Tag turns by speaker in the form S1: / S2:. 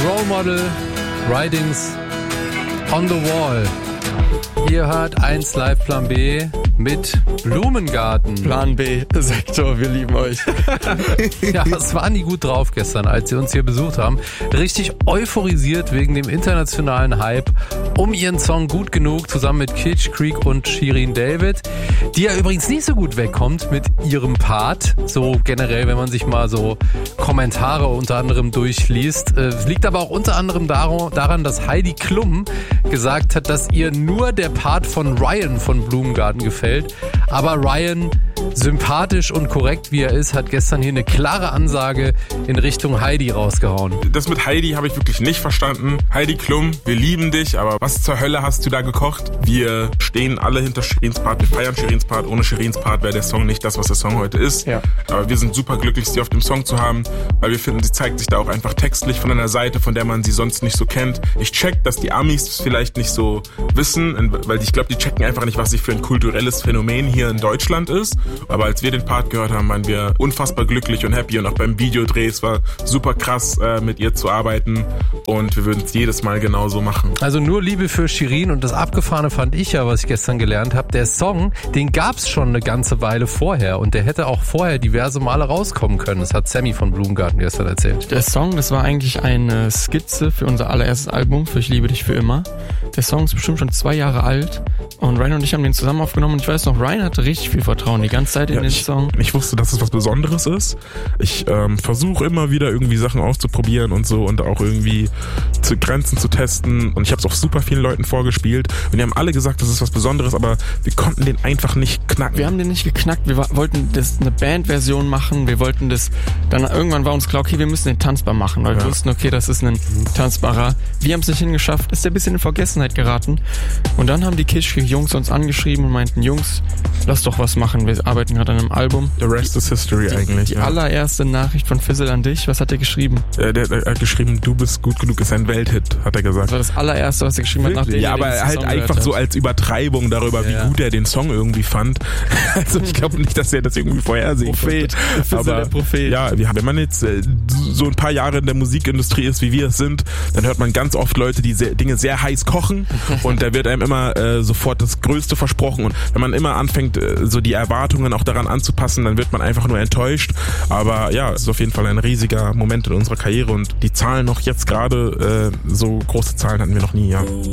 S1: Role Model, Writings on the Wall. Ihr hört 1 Live Plan B mit Blumengarten.
S2: Plan B, Sektor, wir lieben euch.
S1: Ja, was waren die gut drauf gestern, als sie uns hier besucht haben. Richtig euphorisiert wegen dem internationalen Hype um ihren Song Gut Genug zusammen mit Kitsch Creek und Shirin David, die ja übrigens nicht so gut wegkommt mit ihrem Part. So generell, wenn man sich mal so Kommentare unter anderem durchliest. Es liegt aber auch unter anderem daran, dass Heidi Klum gesagt hat, dass ihr nur der Part von Ryan von Blumengarten gefällt. Aber Ryan, sympathisch und korrekt wie er ist, hat gestern hier eine klare Ansage in Richtung Heidi rausgehauen.
S3: Das mit Heidi habe ich wirklich nicht verstanden. Heidi Klum, wir lieben dich, aber was zur Hölle hast du da gekocht? Wir stehen alle hinter Shirins Part, wir feiern Shirins Part. Ohne Shirins Part wäre der Song nicht das, was der Song heute ist.
S2: Ja.
S3: Aber wir sind super glücklich, sie auf dem Song zu haben, weil wir finden, sie zeigt sich da auch einfach textlich von einer Seite, von der man sie sonst nicht so kennt. Ich check, dass die Amis es vielleicht nicht so wissen, weil ich glaube, die checken einfach nicht, was sie für ein kulturelles Phänomen hier in Deutschland ist. Aber als wir den Part gehört haben, waren wir unfassbar glücklich und happy. Und auch beim Videodreh, es war super krass, mit ihr zu arbeiten. Und wir würden es jedes Mal genauso machen.
S1: Also nur Liebe für Shirin. Und das Abgefahrene fand ich ja, was ich gestern gelernt habe. Der Song, den gab's schon eine ganze Weile vorher. Und der hätte auch vorher diverse Male rauskommen können. Das hat Sammy von Blumengarten gestern erzählt.
S2: Der Song, das war eigentlich eine Skizze für unser allererstes Album, für Ich liebe dich für immer. Der Song ist bestimmt schon 2 Jahre alt. Und Ryan und ich haben den zusammen aufgenommen. Und ich weiß noch, Ryan hatte richtig viel Vertrauen die ganze Zeit in den Song.
S3: Ich wusste, dass es was Besonderes ist. Ich versuche immer wieder irgendwie Sachen auszuprobieren und so und auch irgendwie zu Grenzen zu testen. Und ich habe es auch super vielen Leuten vorgespielt. Und die haben alle gesagt, das ist was Besonderes, aber wir konnten den einfach nicht knacken.
S2: Wir haben den nicht geknackt. Wir wollten das eine Bandversion machen. Wir wollten das, dann irgendwann war uns klar, okay, wir müssen den tanzbar machen, weil wir wussten, okay, das ist ein tanzbarer. Wir haben es nicht hingeschafft, ist ein bisschen in Vergessenheit geraten. Und dann haben die Kitsch-Jungs uns angeschrieben und meinten, Jungs, lass doch was machen. Wir arbeiten gerade an einem Album.
S3: The rest is history eigentlich.
S2: Die allererste Nachricht von Fizzle an dich, was hat er geschrieben?
S3: Der hat geschrieben, du bist gut genug, ist ein Welthit, hat er gesagt.
S2: Das war das allererste, was er geschrieben hat, nachdem
S3: ja, aber halt
S2: Song
S3: einfach so als Übertreibung darüber, wie gut er den Song irgendwie fand. Also ich glaube nicht, dass er das irgendwie vorhersehen
S2: Prophet.
S3: Aber
S2: der Prophet.
S3: Ja, wenn man jetzt so ein paar Jahre in der Musikindustrie ist, wie wir es sind, dann hört man ganz oft Leute, die Dinge sehr heiß kochen und da wird einem immer sofort das Größte versprochen. Und wenn man immer anfängt, so die Erwartungen auch daran anzupassen, dann wird man einfach nur enttäuscht. Aber ja, es ist auf jeden Fall ein riesiger Moment in unserer Karriere und die Zahlen noch jetzt gerade, so große Zahlen hatten wir noch nie, ja.